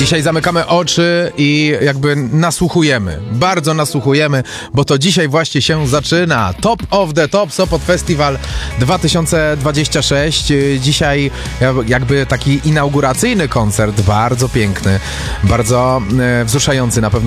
Dzisiaj zamykamy oczy i jakby nasłuchujemy, bardzo nasłuchujemy, bo to dzisiaj właśnie się zaczyna. Top of the Top Sopot Festival 2026. Dzisiaj jakby taki inauguracyjny koncert, bardzo piękny, bardzo wzruszający na pewno